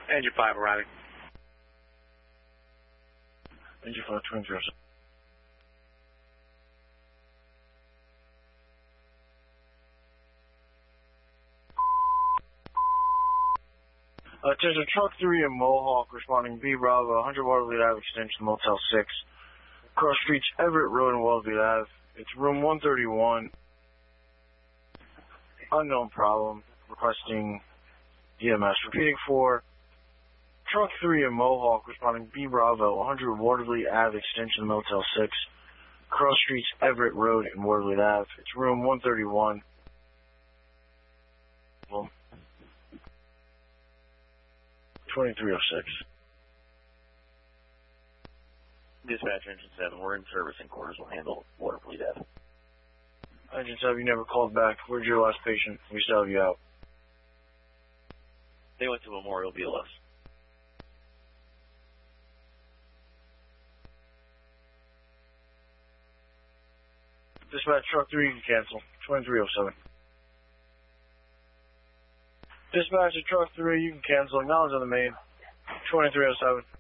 Engine 5 arriving. Engine 5, 2307. Attention, Truck 3 in Mohawk, responding B Bravo, 100 Waterloo Ave, extension Motel 6. Cross streets Everett Road in Waterloo Ave. It's room 131. Unknown problem. Requesting EMS. Repeating for Truck 3 in Mohawk, responding B Bravo, 100 Waterloo Ave, extension Motel 6. Cross streets Everett Road in Waterloo Ave. It's room 131. 2306. Dispatch, Engine 7, we're in service and quarters will handle Waterloo Ave. Engine 7, you never called back. Where's your last patient? We still have you out. They went to Memorial BLS. Dispatch, Truck 3, you can cancel. 2307. Dispatch to Truck 3, you can cancel. Acknowledge on the main. 2307.